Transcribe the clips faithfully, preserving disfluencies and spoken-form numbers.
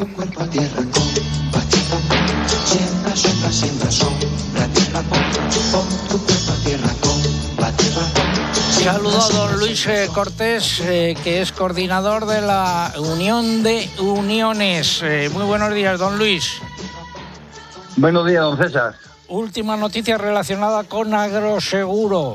tu cuerpo a tierra con bachata. Siembra, siembra, siembra, sombra, tierra, pon, pon tu cuerpo a tierra con bachata. Saludo a don Luis eh, Cortés, eh, que es coordinador de la Unión de Uniones. Eh, muy buenos días, don Luis. Buenos días, don César. Última noticia relacionada con Agroseguro.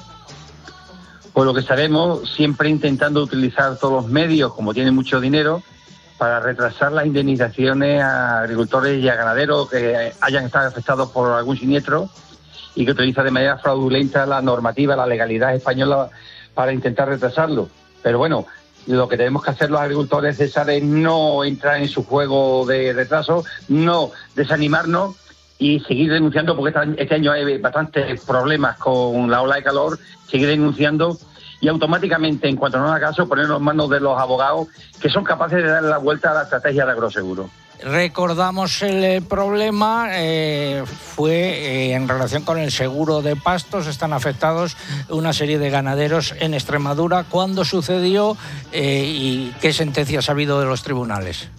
Pues lo que estaremos siempre intentando utilizar todos los medios, como tiene mucho dinero, para retrasar las indemnizaciones a agricultores y a ganaderos que hayan estado afectados por algún siniestro y que utiliza de manera fraudulenta la normativa, la legalidad española para intentar retrasarlo. Pero bueno, lo que tenemos que hacer los agricultores, César, es no entrar en su juego de retraso, no desanimarnos y seguir denunciando, porque este año hay bastantes problemas con la ola de calor, seguir denunciando y automáticamente, en cuanto no haga caso, ponernos en manos de los abogados que son capaces de dar la vuelta a la estrategia de Agroseguro. Recordamos el problema, eh, fue eh, en relación con el seguro de pastos. Están afectados una serie de ganaderos en Extremadura. ¿Cuándo sucedió eh, y qué sentencias ha habido de los tribunales?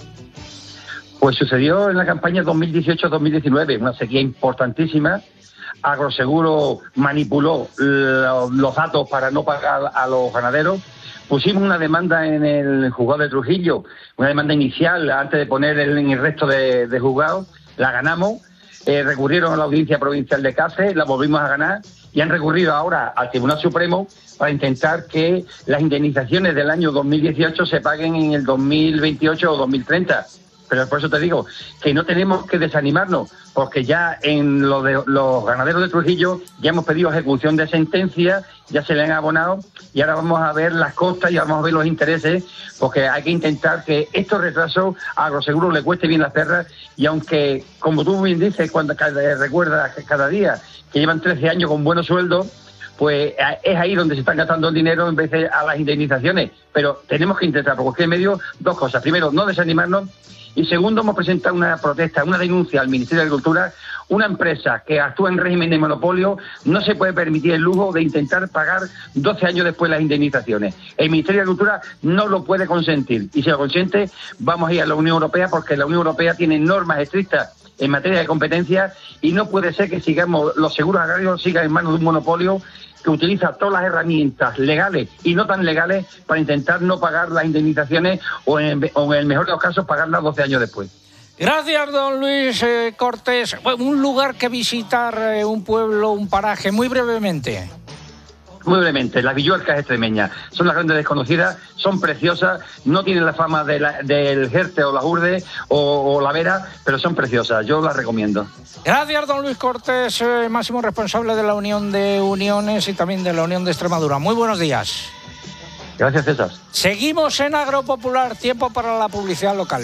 Pues sucedió en la campaña dos mil dieciocho dos mil diecinueve, una sequía importantísima. Agroseguro manipuló los datos para no pagar a los ganaderos. Pusimos una demanda en el juzgado de Trujillo, una demanda inicial antes de poner el, en el resto de, de juzgados. La ganamos, eh, recurrieron a la Audiencia Provincial de Cáceres, la volvimos a ganar y han recurrido ahora al Tribunal Supremo para intentar que las indemnizaciones del año dos mil dieciocho se paguen en el dos mil veintiocho o dos mil treinta. Pero por eso te digo que no tenemos que desanimarnos, porque ya en lo de los ganaderos de Trujillo ya hemos pedido ejecución de sentencia, ya se le han abonado y ahora vamos a ver las costas y vamos a ver los intereses, porque hay que intentar que estos retrasos a Agroseguro le cueste bien las perras. Y aunque, como tú bien dices, cuando recuerdas cada día que llevan trece años con buenos sueldos, pues es ahí donde se están gastando el dinero en vez de a las indemnizaciones. Pero tenemos que intentar, por cualquier medio, dos cosas. Primero, no desanimarnos. Y segundo, hemos presentado una protesta, una denuncia al Ministerio de Agricultura. Una empresa que actúa en régimen de monopolio no se puede permitir el lujo de intentar pagar doce años después las indemnizaciones. El Ministerio de Agricultura no lo puede consentir. Y si lo consiente, vamos a ir a la Unión Europea, porque la Unión Europea tiene normas estrictas en materia de competencia y no puede ser que sigamos los seguros agrarios sigan en manos de un monopolio que utiliza todas las herramientas legales y no tan legales para intentar no pagar las indemnizaciones o en, o en el mejor de los casos pagarlas doce años después. Gracias, don Luis eh, Cortés. Un lugar que visitar, eh, un pueblo, un paraje, muy brevemente. Muy brevemente, las Villuercas extremeñas son las grandes desconocidas, son preciosas, no tienen la fama de la, del Jerte o la Urde o, o la Vera, pero son preciosas, yo las recomiendo. Gracias, don Luis Cortés, eh, máximo responsable de la Unión de Uniones y también de la Unión de Extremadura. Muy buenos días. Gracias, César. Seguimos en Agropopular, tiempo para la publicidad local.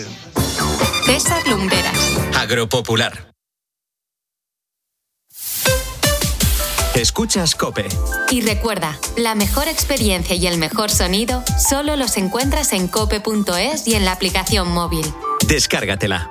César Lumberas. Agropopular. Escuchas COPE. Y recuerda, la mejor experiencia y el mejor sonido solo los encuentras en cope punto es y en la aplicación móvil. Descárgatela.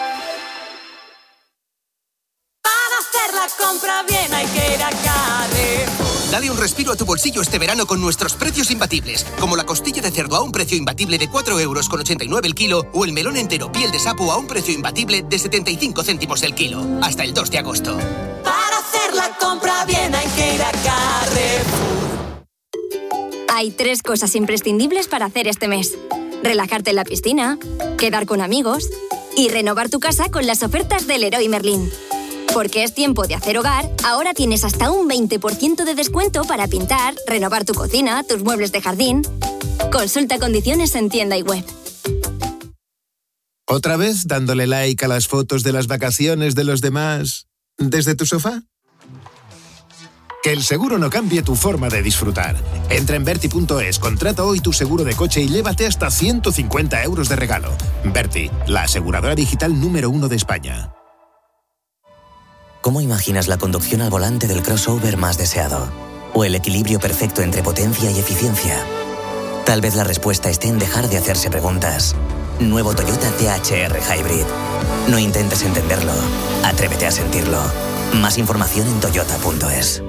Para hacer la compra bien hay que ir a Carrefour. Dale un respiro a tu bolsillo este verano con nuestros precios imbatibles, como la costilla de cerdo a un precio imbatible de cuatro euros con ochenta y nueve el kilo o el melón entero piel de sapo a un precio imbatible de setenta y cinco céntimos el kilo. Hasta el dos de agosto. Para hacer la compra bien hay que ir a Carrefour. Hay tres cosas imprescindibles para hacer este mes: relajarte en la piscina, quedar con amigos y renovar tu casa con las ofertas del Leroy Merlin. Porque es tiempo de hacer hogar, ahora tienes hasta un veinte por ciento de descuento para pintar, renovar tu cocina, tus muebles de jardín. Consulta condiciones en tienda y web. ¿Otra vez dándole like a las fotos de las vacaciones de los demás desde tu sofá? Que el seguro no cambie tu forma de disfrutar. Entra en Berti punto es, contrata hoy tu seguro de coche y llévate hasta ciento cincuenta euros de regalo. Berti, la aseguradora digital número uno de España. ¿Cómo imaginas la conducción al volante del crossover más deseado? ¿O el equilibrio perfecto entre potencia y eficiencia? Tal vez la respuesta esté en dejar de hacerse preguntas. Nuevo Toyota T H R Hybrid. No intentes entenderlo, atrévete a sentirlo. Más información en toyota punto es.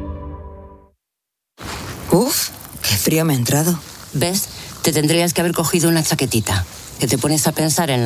Uf, qué frío me ha entrado. ¿Ves? Te tendrías que haber cogido una chaquetita. Que te pones a pensar en la